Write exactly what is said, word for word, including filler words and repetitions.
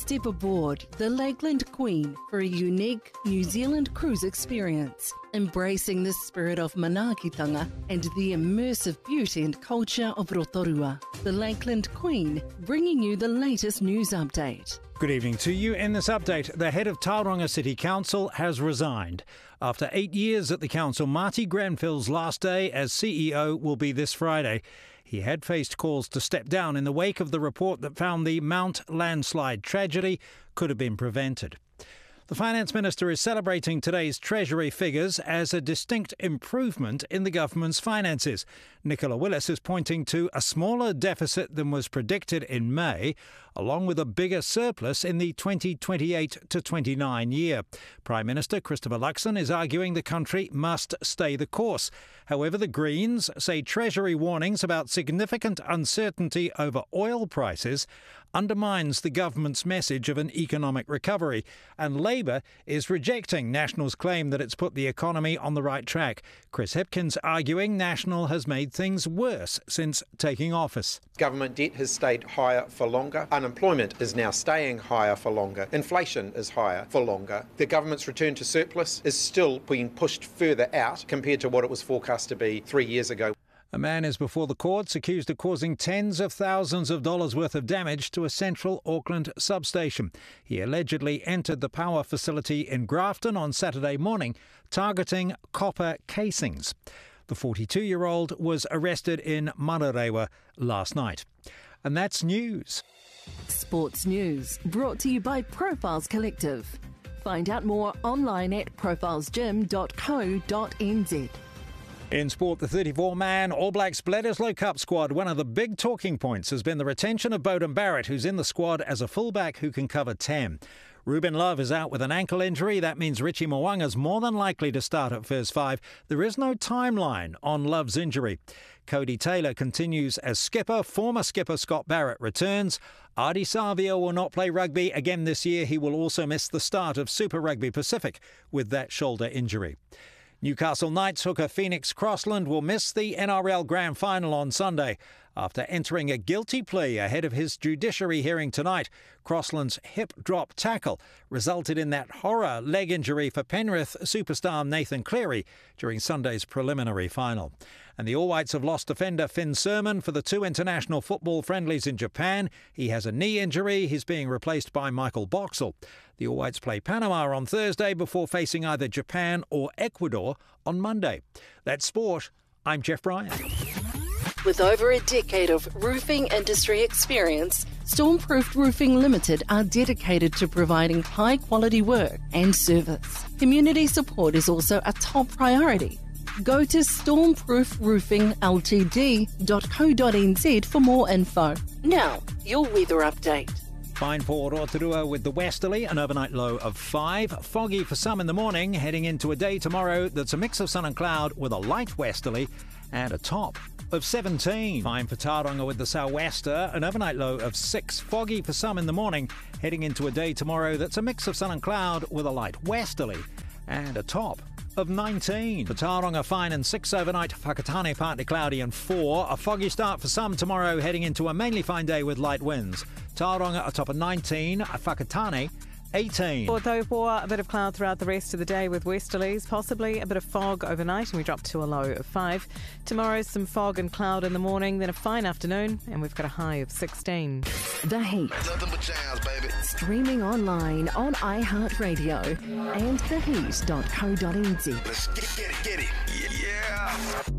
Step aboard the Lakeland Queen for a unique New Zealand cruise experience, embracing the spirit of manaakitanga and the immersive beauty and culture of Rotorua. The Lakeland Queen, bringing you the latest news update. Good evening to you. In this update, the head of Tauranga City Council has resigned. After eight years at the council, Marty Grenfell's last day as C E O will be this Friday. He had faced calls to step down in the wake of the report that found the Mount landslide tragedy could have been prevented. The Finance Minister is celebrating today's Treasury figures as a distinct improvement in the government's finances. Nicola Willis is pointing to a smaller deficit than was predicted in May, along with a bigger surplus in the twenty twenty-eight to twenty-nine year. Prime Minister Christopher Luxon is arguing the country must stay the course. However, the Greens say Treasury warnings about significant uncertainty over oil prices undermines the government's message of an economic recovery, and Labour is rejecting National's claim that it's put the economy on the right track. Chris Hipkins arguing National has made things worse since taking office. Government debt has stayed higher for longer. Unemployment is now staying higher for longer. Inflation is higher for longer. The government's return to surplus is still being pushed further out compared to what it was forecast to be three years ago. A man is before the courts accused of causing tens of thousands of dollars worth of damage to a central Auckland substation. He allegedly entered the power facility in Grafton on Saturday morning, targeting copper casings. The forty-two-year-old was arrested in Mararewa last night. And that's news. Sports news brought to you by Profiles Collective. Find out more online at profiles gym dot co dot n z. In sport, the thirty-four-man All Blacks Bledisloe Cup squad, one of the big talking points has been the retention of Beauden Barrett, who's in the squad as a fullback who can cover ten. Ruben Love is out with an ankle injury. That means Richie Mo'unga's more than likely to start at first five. There is no timeline on Love's injury. Cody Taylor continues as skipper. Former skipper Scott Barrett returns. Ardie Savio will not play rugby again this year. He will also miss the start of Super Rugby Pacific with that shoulder injury. Newcastle Knights hooker Phoenix Crossland will miss the N R L Grand Final on Sunday. After entering a guilty plea ahead of his judiciary hearing tonight, Crossland's hip drop tackle resulted in that horror leg injury for Penrith superstar Nathan Cleary during Sunday's preliminary final. And the All Whites have lost defender Finn Sermon for the two international football friendlies in Japan. He has a knee injury. He's being replaced by Michael Boxall. The All Whites play Panama on Thursday before facing either Japan or Ecuador on Monday. That's sport. I'm Jeff Bryan. With over a decade of roofing industry experience, Stormproof Roofing Limited are dedicated to providing high-quality work and service. Community support is also a top priority. Go to stormproof roofing l t d dot co dot n z for more info. Now, your weather update. Fine for Rotorua with the westerly, an overnight low of five. Foggy for some in the morning, heading into a day tomorrow that's a mix of sun and cloud with a light westerly and a top of seventeen. Fine for Tauranga with the sou'wester, an overnight low of six. Foggy for some in the morning, heading into a day tomorrow that's a mix of sun and cloud with a light westerly and a top of nineteen. For Tauranga, fine and six overnight. Whakatane partly cloudy and four. A foggy start for some tomorrow, heading into a mainly fine day with light winds. Tauranga a top of nineteen. Whakatane eighteen. For Taupo, a bit of cloud throughout the rest of the day with westerlies, possibly a bit of fog overnight, and we drop to a low of five. Tomorrow, some fog and cloud in the morning, then a fine afternoon, and we've got a high of sixteen. The Heat. Nothing but jams, baby. Streaming online on iHeartRadio and the heat dot co dot n z. Let's get it, get it. Yeah.